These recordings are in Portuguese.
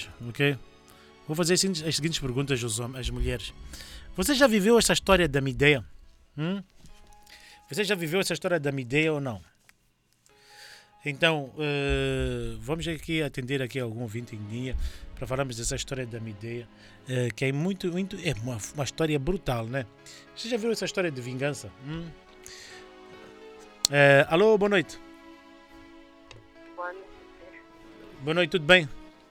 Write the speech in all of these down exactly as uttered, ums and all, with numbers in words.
perguntas, ok? Vou fazer as seguintes, as seguintes perguntas aos homens, às mulheres. Você já viveu essa história da Mideia? Hum? Você já viveu essa história da Mideia ou não? Então, uh, vamos aqui atender aqui algum ouvinte em linha para falarmos dessa história da Mideia, uh, que é muito, muito é uma, uma história brutal, né? Você já viu essa história de vingança? Hum? Uh, alô, boa noite. Boa noite. Boa noite, tudo bem?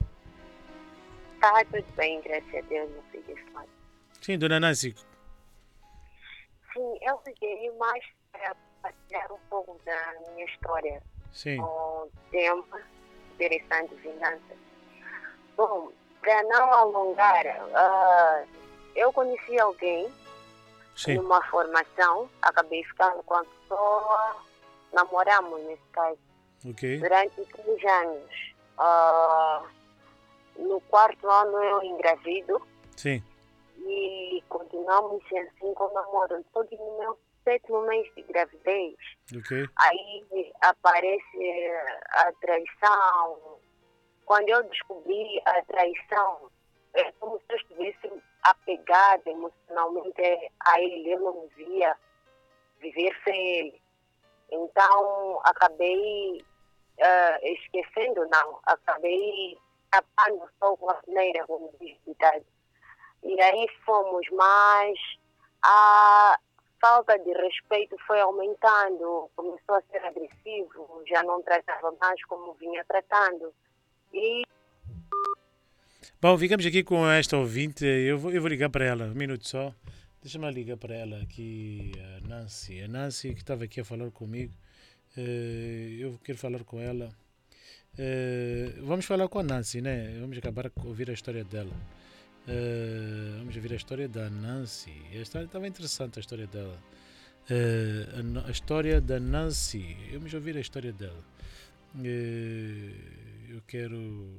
Tá, tudo bem, graças a Deus, não sei desse lado. Sim, dona Nancy. Sim, eu liguei mais para partilhar um pouco da minha história. Sim. Com tema interessante, vingança. Bom, para não alongar, uh, eu conheci alguém Sim. numa formação, acabei ficando com a pessoa, namoramos nesse caso, Ok. durante três anos. Uh, no quarto ano eu engravido. Sim. E continuamos assim com o namoro. Só que no meu sétimo mês de gravidez, Ok. aí aparece a traição. Quando eu descobri a traição, é como se eu estivesse apegada emocionalmente a ele. Eu não via viver sem ele. Então, acabei uh, esquecendo, não. Acabei tapando só com a peneira, como diz a idade. E aí fomos, mas a falta de respeito foi aumentando, começou a ser agressivo, já não tratava mais como vinha tratando. E... Bom, ficamos aqui com esta ouvinte, eu vou, eu vou ligar para ela, um minuto só. Deixa-me ligar para ela aqui, a Nancy. A Nancy que estava aqui a falar comigo, uh, eu quero falar com ela. Uh, vamos falar com a Nancy, né? Vamos acabar de ouvir a história dela. Uh, vamos ouvir a história da Nancy. A história estava interessante, a história dela. Uh, a, a história da Nancy. Vamos ouvir a história dela. Uh, eu quero.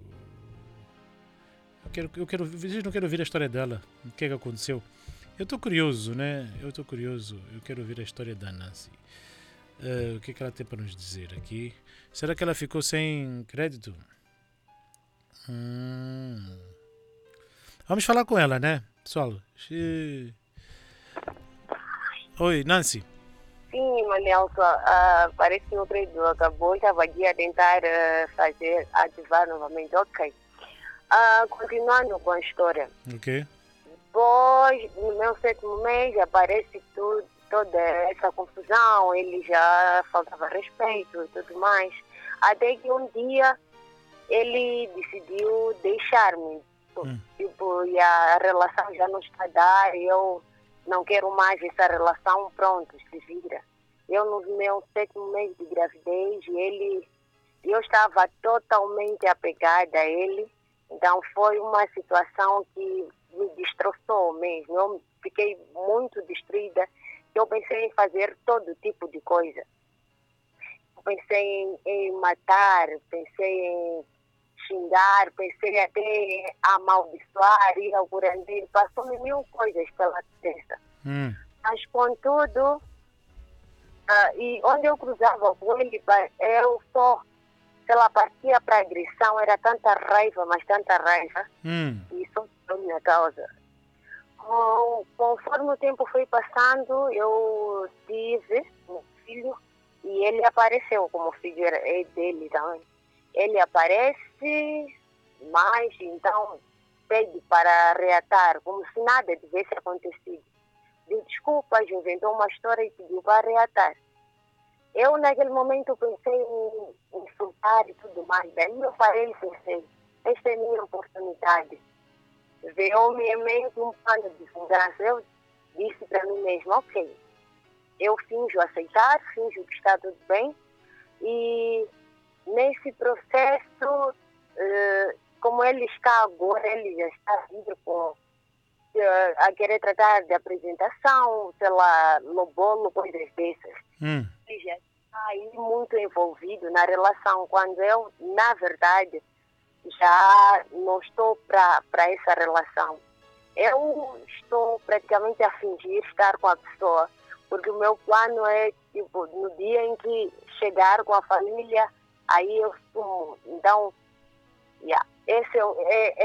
Eu quero. Eu quero. Vocês não querem ouvir a história dela? O que é que aconteceu? Eu estou curioso, né? Eu estou curioso. Eu quero ouvir a história da Nancy. Uh, o que é que ela tem para nos dizer aqui? Será que ela ficou sem crédito? Hum. Vamos falar com ela, né, pessoal? Oi, Nancy. Sim, Manelson, uh, parece que o crédito acabou, estava aqui a tentar uh, fazer, ativar novamente. Ok. Uh, continuando com a história. Ok. Depois, no meu sétimo mês, aparece tudo, toda essa confusão, ele já faltava respeito e tudo mais. Até que um dia ele decidiu deixar-me. Hum. Tipo, e a relação já não está a dar, eu não quero mais essa relação, pronto, se vira. Eu no meu sétimo mês de gravidez, ele, eu estava totalmente apegada a ele, então foi uma situação que me destroçou mesmo. Eu fiquei muito destruída, eu pensei em fazer todo tipo de coisa. Eu pensei em, em matar, pensei em xingar, pensei até em amaldiçoar, ir ao curandeiro, passou-me mil coisas pela cabeça. Hum. Mas, contudo, uh, e onde eu cruzava com ele, eu só, sei lá, partia para agressão, era tanta raiva, mas tanta raiva, Hum. e só por minha causa. Com, conforme o tempo foi passando, eu tive um filho, e ele apareceu como filho é dele também. Ele aparece, mas então pede para reatar, como se nada tivesse acontecido. Diz desculpas, inventou uma história e pediu para reatar. Eu, naquele momento, pensei em insultar e tudo mais. Daí eu parei e pensei, esta é a minha oportunidade. Veio-me em mente um plano de vingança. Eu disse para mim mesma, ok, eu finjo aceitar, finjo que está tudo bem, e nesse processo, uh, como ele está agora, ele já está livre com, uh, a querer tratar de apresentação, sei lá, no bolo, coisas dessas. Hum. Ele já está aí muito envolvido na relação, quando eu, na verdade, já não estou para essa relação. Eu estou praticamente a fingir estar com a pessoa, porque o meu plano é, tipo, no dia em que chegar com a família, aí eu sumo. Então, yeah, esse é, é,